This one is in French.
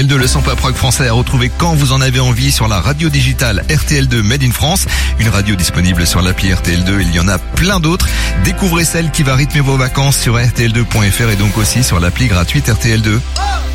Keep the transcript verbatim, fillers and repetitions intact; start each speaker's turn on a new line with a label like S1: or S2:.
S1: L deux, le sample rock français à retrouver quand vous en avez envie sur la radio digitale R T L deux Made in France. Une radio disponible sur l'appli R T L deux. Il y en a plein d'autres. Découvrez celle qui va rythmer vos vacances sur R T L deux point F R et donc aussi sur l'appli gratuite R T L deux.